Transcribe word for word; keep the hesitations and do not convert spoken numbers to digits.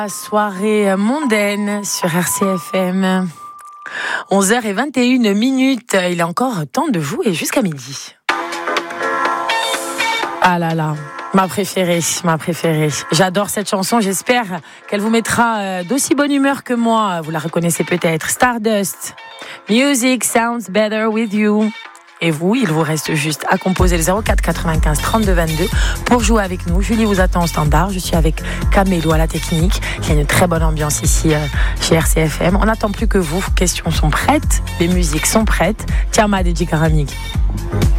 Soirée mondaine sur R C F M. onze heures vingt et une minutes. Il est encore temps de jouer jusqu'à midi. Ah là là, ma préférée, ma préférée. J'adore cette chanson, j'espère qu'elle vous mettra d'aussi bonne humeur que moi. Vous la reconnaissez peut-être, Stardust. Music sounds better with you. Et vous, il vous reste juste à composer le zéro quatre quatre-vingt-quinze trente-deux vingt-deux pour jouer avec nous. Julie vous attend au standard. Je suis avec Camélo à la technique. Il y a une très bonne ambiance ici euh, chez R C F M. On n'attend plus que vous. Vos questions sont prêtes. Les musiques sont prêtes. Tiens, ma D J Karamig.